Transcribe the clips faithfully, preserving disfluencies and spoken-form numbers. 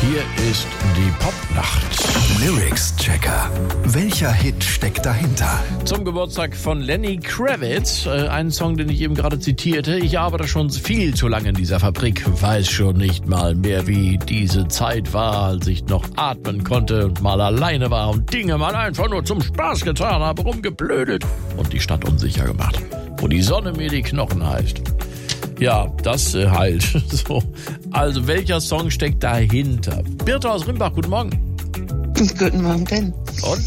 Hier ist die Popnacht. Lyrics-Checker. Welcher Hit steckt dahinter? Zum Geburtstag von Lenny Kravitz. Äh, einen Song, den ich eben gerade zitierte. Ich arbeite schon viel zu lange in dieser Fabrik. Weiß schon nicht mal mehr, wie diese Zeit war, als ich noch atmen konnte und mal alleine war und Dinge mal einfach nur zum Spaß getan habe, rumgeblödelt und die Stadt unsicher gemacht. Wo die Sonne mir die Knochen heilt. Ja, das äh, halt. So. Also, welcher Song steckt dahinter? Birte aus Rimbach, guten Morgen. Guten Morgen, Ben. Und?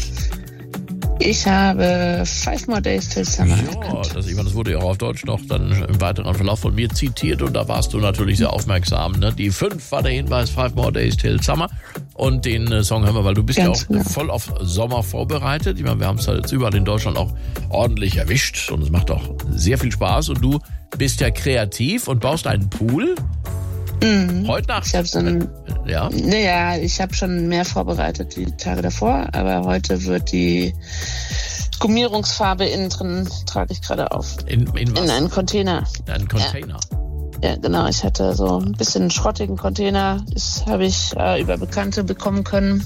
Ich habe Five More Days Till Summer. Ja, das, ich meine, das wurde ja auch auf Deutsch noch dann im weiteren Verlauf von mir zitiert und da warst du natürlich sehr aufmerksam. Ne? Die fünf war der Hinweis, Five More Days Till Summer. Und den äh, Song hören wir, weil du bist Ganz ja auch genau. voll auf Sommer vorbereitet. Ich meine, wir haben es halt jetzt überall in Deutschland auch ordentlich erwischt und es macht auch sehr viel Spaß. Und du bist ja kreativ und baust einen Pool. Mhm. Heute Nacht? Ich habe so ein, ja. Naja, ich habe schon mehr vorbereitet die Tage davor, aber heute wird die Gummierungsfarbe innen drin, trage ich gerade auf. In, in was? In einen Container. In einen Container? Ja. Ja, genau. Ich hatte so ein bisschen schrottigen Container. Das habe ich äh, über Bekannte bekommen können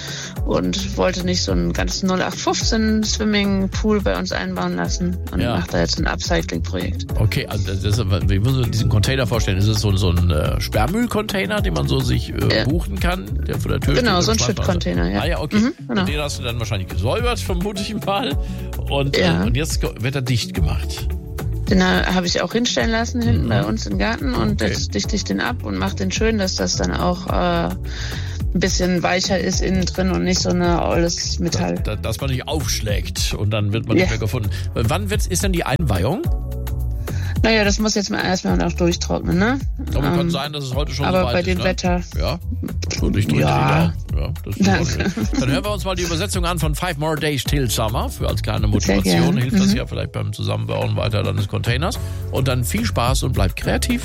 und wollte nicht so einen ganz null acht fünfzehn Swimming-Pool bei uns einbauen lassen und ja. mache da jetzt ein Upcycling-Projekt. Okay, also das ist, wie muss man diesen Container vorstellen? Ist es so, so ein äh, Sperrmüll-Container, den man so sich äh, ja. buchen kann, der vor der Tür Genau, steht? so ein Schütt-Container, ja. Ah ja, okay. Mhm, genau. Und den hast du dann wahrscheinlich gesäubert, vermute ich mal. Und, ja. äh, und jetzt wird er dicht gemacht. Den habe ich auch hinstellen lassen hinten mhm. bei uns im Garten und okay. jetzt dichte ich den ab und mache den schön, dass das dann auch äh, ein bisschen weicher ist innen drin und nicht so eine olles Metall. Da, da, dass man nicht aufschlägt und dann wird man ja. nicht mehr gefunden. Wann wird's, ist denn die Einweihung? Naja, das muss jetzt mal erstmal noch durchtrocknen, ne? Aber ähm, kann sein, dass es heute schon aber so weit bei ist, dem ne? Wetter. Ja, gut, ich drücke ja. die ja, das ist Danke. Dann hören wir uns mal die Übersetzung an von Five More Days Till Summer. Für als kleine Motivation hilft mhm. das ja vielleicht beim Zusammenbauen weiter dann des Containers. Und dann viel Spaß und bleibt kreativ.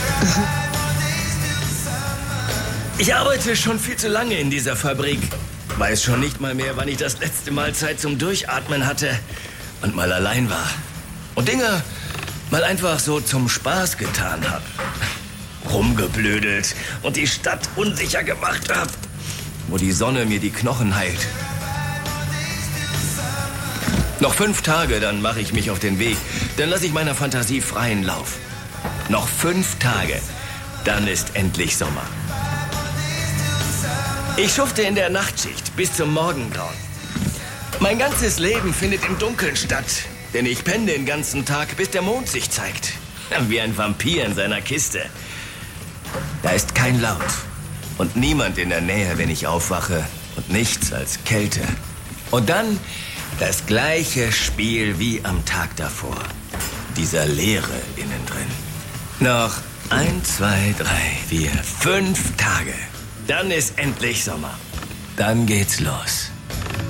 Ich arbeite schon viel zu lange in dieser Fabrik. Weiß schon nicht mal mehr, wann ich das letzte Mal Zeit zum Durchatmen hatte und mal allein war. Und Dinge mal einfach so zum Spaß getan habe. Rumgeblödelt und die Stadt unsicher gemacht habe. Wo die Sonne mir die Knochen heilt. Noch fünf Tage, dann mache ich mich auf den Weg. Dann lasse ich meiner Fantasie freien Lauf. Noch fünf Tage, dann ist endlich Sommer. Ich schufte in der Nachtschicht bis zum Morgengrauen. Mein ganzes Leben findet im Dunkeln statt. Denn ich penne den ganzen Tag, bis der Mond sich zeigt. Wie ein Vampir in seiner Kiste. Da ist kein Laut. Und niemand in der Nähe, wenn ich aufwache. Und nichts als Kälte. Und dann das gleiche Spiel wie am Tag davor. Dieser Leere innen drin. Noch ein, zwei, drei, vier, fünf Tage. Dann ist endlich Sommer. Dann geht's los.